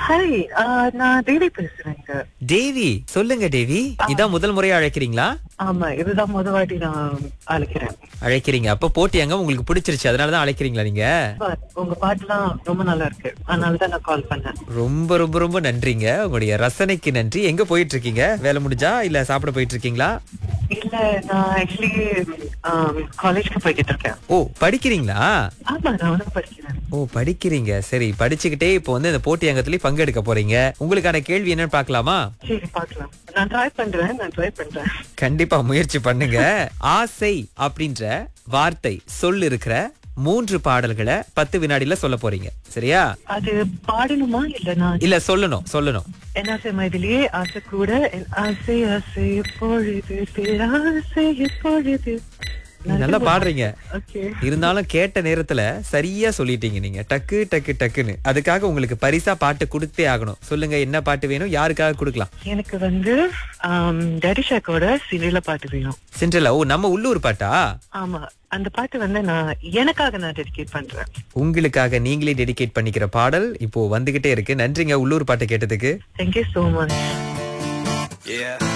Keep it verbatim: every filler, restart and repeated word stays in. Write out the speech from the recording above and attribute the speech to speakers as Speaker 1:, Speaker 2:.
Speaker 1: Hi, நான் தேவி பேசுறேங்க.
Speaker 2: தேவி, சொல்லுங்க தேவி. இதான் முதல் முறையா அழைக்கிறீங்களா?
Speaker 1: ஆமா, இதுதான் முத வாட்டி நான் அழைக்கிறேன்.
Speaker 2: அழைக்கிறீங்க. அப்ப போட்டியாங்க உங்களுக்கு பிடிச்சிருச்சு, அதனாலதான் அழைக்கிறீங்களா நீங்க?
Speaker 1: பட் உங்க பாட்டுலாம் ரொம்ப நல்லா இருக்கு, அதனாலதான் நான் கால் பண்ணேன்.
Speaker 2: ரொம்ப ரொம்ப ரொம்ப நன்றிங்க. உங்களுடைய ரசனைக்கு நன்றி. எங்க போயிட்டு இருக்கீங்க? வேலை முடிஞ்சா இல்ல சாப்பிட போயிட்டு இருக்கீங்களா?
Speaker 1: இல்ல, நான் ஆக்சுவலி காலேஜ்க்கு போய்கிட்டு இருக்கேன்.
Speaker 2: ஓ, படிக்கிறீங்களா?
Speaker 1: ஆமா, நான் வந்து படிக்கிறேன்.
Speaker 2: ஓ, படிக்கிறீங்க. சரி, படிச்சுக்கிட்டே இப்போ வந்து இந்த போட்டி அங்கத்துலயும் பங்கெடுக்க போறீங்க. உங்களுக்கான கேள்வி என்னன்னு பாக்கலாமா?
Speaker 1: சரி, பாக்கலாம். நான் ட்ரை பண்றேன் நான் ட்ரை பண்றேன்
Speaker 2: கண்டிப்பா முயற்சி பண்ணுங்க. ஆசை அப்படின்ற வார்த்தை சொல் இருக்கிற மூன்று பாடல்களை பத்து வினாடியில சொல்ல போறீங்க. சரியா?
Speaker 1: அது பாடணுமா இல்ல நான்
Speaker 2: இல்ல, சொல்லணும் சொல்லணும்.
Speaker 1: என்ன செய்திலேயே ஆசை கூட என் ஆசை ஆசை எப்பொழுது பேராசை எப்பொழுது.
Speaker 2: நீங்க நல்லா பாடுறீங்க.
Speaker 1: ஓகே,
Speaker 2: இருந்தாலும் கேட்ட நேரத்துல சரியா சொல்லிட்டீங்க நீங்க, டக்கு டக்கு டக்குன்னு. அதுக்காக உங்களுக்கு பரிசா பாட்டு கொடுத்தே ஆகணும். சொல்லுங்க, என்ன பாட்டு வேணும்? யாருக்காக கொடுக்கலாம்?
Speaker 1: எனக்கு வந்து டேடிஷாக்கோட சினில பாட்டு வேணும்.
Speaker 2: சென்ட்ரலா? ஓ, நம்ம உள்ளூர் பாட்டா?
Speaker 1: ஆமா, அந்த பாட்டு வந்து நான் எனக்காக நான் டெடிகேட் பண்றேன்.
Speaker 2: உங்களுக்காக நீங்களே டெடிகேட் பண்ணிக்கிற பாடல் இப்போ வந்துகிட்டே இருக்கு. நன்றிங்க உள்ளூர் பாட்டு கேட்டதுக்கு.
Speaker 1: Thank you so much.
Speaker 3: Yeah.